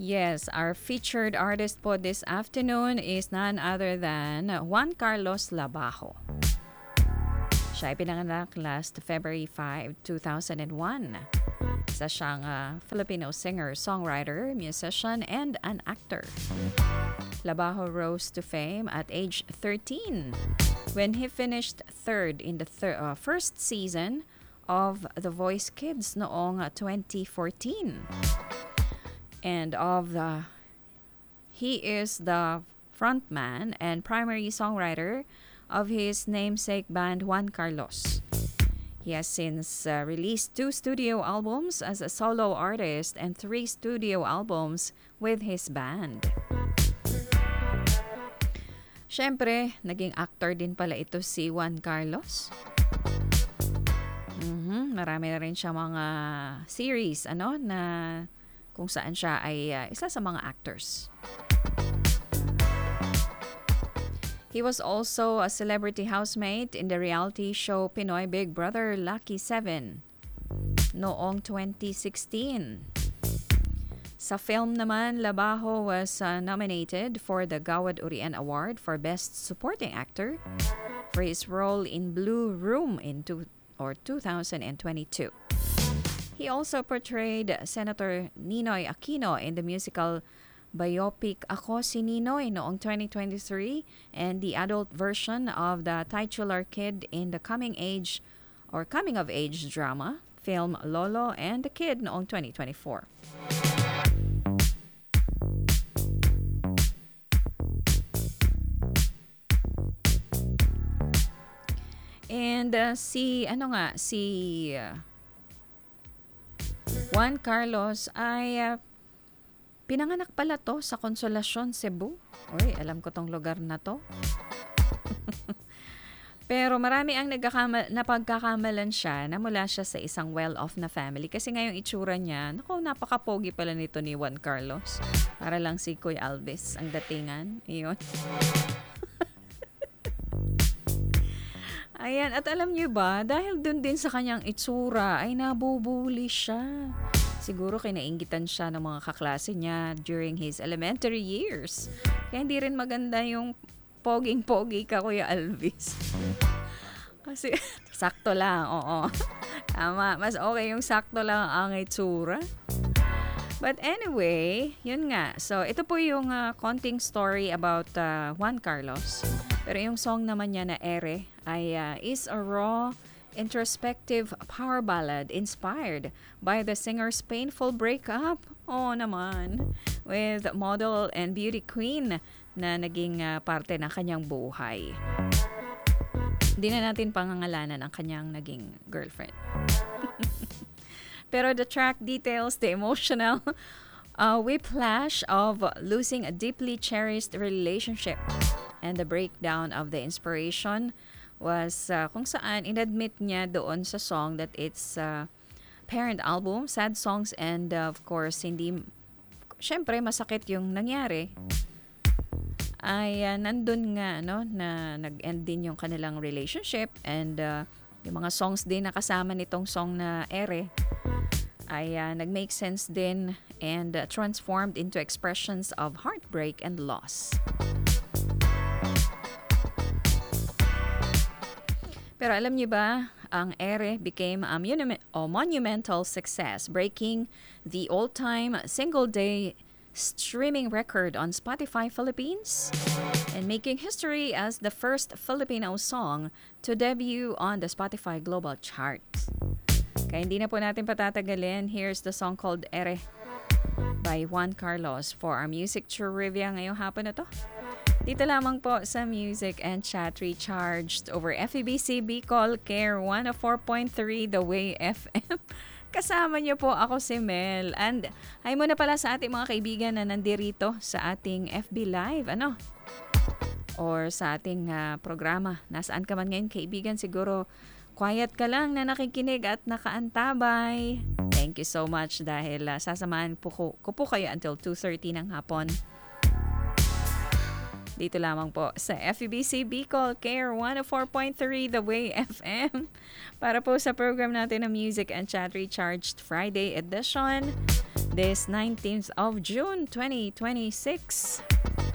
Yes, our featured artist po this afternoon is none other than Juan Carlos Labajo. Siya ay pinanganak last February 5, 2001. Isa siyang Filipino singer, songwriter, musician, and an actor. Labajo rose to fame at age 13 when he finished third in the first season of The Voice Kids noong 2014. And he is the frontman and primary songwriter of his namesake band Juan Carlos. He has since released 2 studio albums as a solo artist and 3 studio albums with his band. Siyempre, naging actor din pala ito si Juan Carlos. Marami na rin siya mga series na kung saan siya ay isa sa mga actors. He was also a celebrity housemate in the reality show Pinoy Big Brother Lucky 7 noong 2016. Sa film naman, Labajo was nominated for the Gawad Urian Award for Best Supporting Actor for his role in Blue Room in 2022. He also portrayed Senator Ninoy Aquino in the musical biopic Ako si Ninoy noong 2023 and the adult version of the titular kid in the coming of age drama film Lolo and the Kid noong 2024. And si Juan Carlos ay pinanganak pala to sa Consolacion, Cebu. Uy, alam ko tong lugar na to. Pero marami ang napagkakamalan siya na mula siya sa isang well-off na family. Kasi ngayong itsura niya, napaka-pogi pala nito ni Juan Carlos. Para lang si Kuya Alvis ang datingan. Iyon. Ayan, at alam niyo ba, dahil dun din sa kanyang itsura, ay nabubuli siya. Siguro kinainggitan siya ng mga kaklase niya during his elementary years. Kaya hindi rin maganda yung poging-pogi ka, Kuya Alvis. Kasi sakto lang, oo. Tama, mas okay yung sakto lang ang itsura. But anyway, yun nga. So, ito po yung konting story about Juan Carlos. Pero yung song naman niya na Ere ay is a raw, introspective power ballad inspired by the singer's painful breakup. Oo naman. With model and beauty queen na naging parte ng kanyang buhay. Hindi na natin pangangalanan ang kanyang naging girlfriend. Pero the track details the emotional whiplash of losing a deeply cherished relationship. And the breakdown of the inspiration was kung saan inadmit niya doon sa song that it's parent album, sad songs, and of course, syempre masakit yung nangyari. Ay nandun nga na nag-end din yung kanilang relationship and yung mga songs din na kasama nitong song na Ere ay nag-make sense din and transformed into expressions of heartbreak and loss. Pero alam niyo ba, ang Ere became a monumental success, breaking the all-time single-day streaming record on Spotify Philippines and making history as the first Filipino song to debut on the Spotify Global Chart. Kaya hindi na po natin patatagalin. Here's the song called Ere by Juan Carlos for our music trivia ngayong hapon na to. Dito lamang po sa Music and Chat Recharged over FEBC Bicol Care 104.3 The Way FM. Kasama niyo po ako si Mel. And hi muna pala sa ating mga kaibigan na nandirito sa ating FB Live. Or sa ating programa. Nasaan ka man ngayon kaibigan? Siguro quiet ka lang na nakikinig at nakaantabay. Thank you so much dahil sasamahan ko po kayo until 2:30 ng hapon. Dito lamang po sa FEBC Bicol Care 104.3 The Way FM para po sa program natin ng Music and Chat Recharged Friday edition. this 19th of June 2026.